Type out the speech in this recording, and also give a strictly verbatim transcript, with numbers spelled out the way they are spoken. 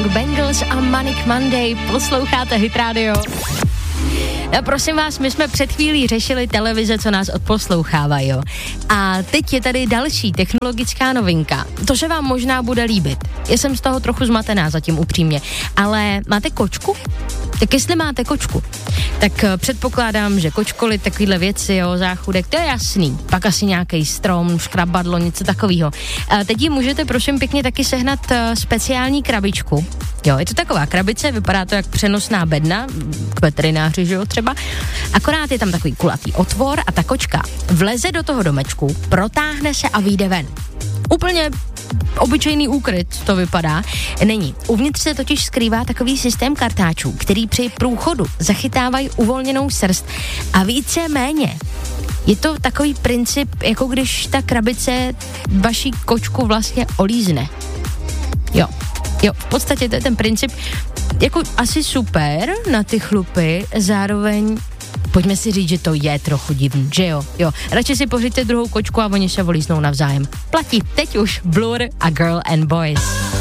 Song, Bangles a Manic Monday. Posloucháte Hit Radio. A prosím vás, my jsme před chvílí řešili televize, co nás odposlouchávají, jo. A teď je tady další technologická novinka. To se vám možná bude líbit. Já jsem z toho trochu zmatená zatím upřímně. Ale máte kočku? Tak jestli máte kočku, tak předpokládám, že kočkoly, takovýhle věci, jo, záchudek, to je jasný. Pak asi nějaký strom, škrabadlo, něco takového. A teď ji můžete prosím pěkně taky sehnat speciální krabičku. Jo, je to taková krabice, vypadá to jak přenosná bedna, k veterináři, že jo, třeba. Akorát je tam takový kulatý otvor a ta kočka vleze do toho domečku, protáhne se a vyjde ven. Úplně obyčejný úkryt to vypadá. Není. Uvnitř se totiž skrývá takový systém kartáčů, který při průchodu zachytávají uvolněnou srst a více méně. Je to takový princip, jako když ta krabice vaší kočku vlastně olízne. Jo. Jo, v podstatě to je ten princip, jako asi super na ty chlupy, zároveň pojďme si říct, že to je trochu divný, že jo, jo. Radši si pořiďte druhou kočku a oni se volíznou navzájem. Platí teď už Blur a Girl and Boys.